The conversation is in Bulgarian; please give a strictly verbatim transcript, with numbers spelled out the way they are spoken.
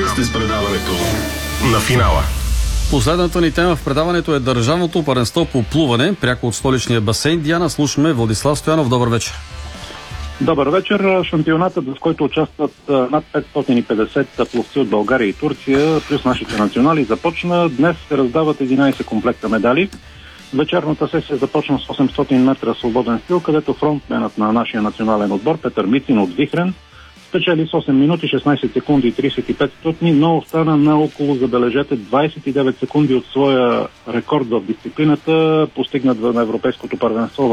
сте с предаването на финала. Последната ни тема в предаването е държавното първенство по плуване, пряко от столичния басейн. Диана, слушаме Владислав Стоянов. Добър вечер. Добър вечер. Шампионатът, в който участват над петстотин и петдесет пловци от България и Турция, плюс нашите национали, започна. Днес се раздават единайсет комплекта медали. Вечерната сесия започна с осемстотин метра свободен стил, където фронтменът на нашия национален отбор Петър Мицин от Вихрен спечели с осем минути, шестнайсет секунди и трийсет и пет стотни, но остана на около, забележете, двайсет и девет секунди от своя рекорд в дисциплината, постигнат на европейското първенство